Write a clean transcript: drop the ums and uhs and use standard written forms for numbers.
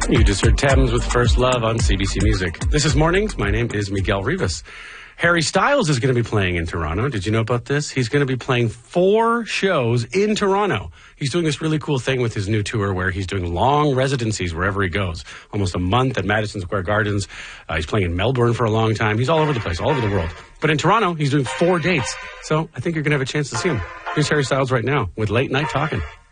You just heard Thames with First Love on CBC Music. This is Mornings. My name is Miguel Rivas. Harry Styles is going to be playing in Toronto. Did you know about this? He's going to be playing 4 shows in Toronto. He's doing this really cool thing with his new tour where he's doing long residencies wherever he goes. Almost a month at Madison Square Gardens. He's playing in Melbourne for a long time. He's all over the place, all over the world. But in Toronto, he's doing 4 dates. So I think you're going to have a chance to see him. Here's Harry Styles right now with Late Night Talking.